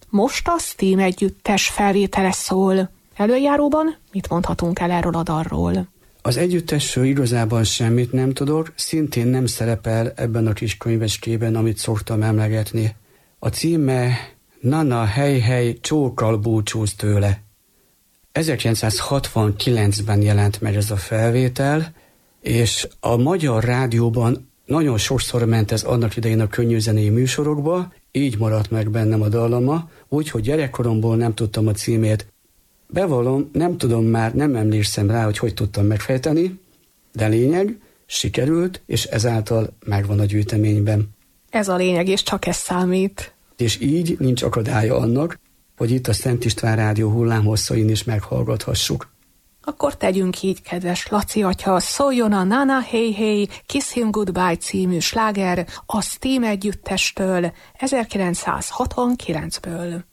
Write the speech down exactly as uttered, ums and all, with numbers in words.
Most a Steam együttes felvétele szól. Előjáróban mit mondhatunk el erről a dalról? Az együttesről igazából semmit nem tudok, szintén nem szerepel ebben a kis könyvecskében, amit szoktam emlegetni. A címe Nana, hely, hely, csókkal búcsúz tőle. ezerkilencszázhatvankilencben jelent meg ez a felvétel, és a magyar rádióban nagyon sokszor ment ez annak idején a könnyűzenei műsorokba, így maradt meg bennem a dallama, úgyhogy gyerekkoromból nem tudtam a címét. Bevallom, nem tudom már, nem emlékszem rá, hogy hogy tudtam megfejteni, de lényeg, sikerült, és ezáltal megvan a gyűjteményben. Ez a lényeg, és csak ez számít. És így nincs akadálya annak, hogy itt a Szent István Rádió hullámhosszain is meghallgathassuk. Akkor tegyünk így, kedves Laci atya, szóljon a Nana Hey Hey Kiss Him Goodbye című sláger a Steam együttestől ezerkilencszázhatvankilencből.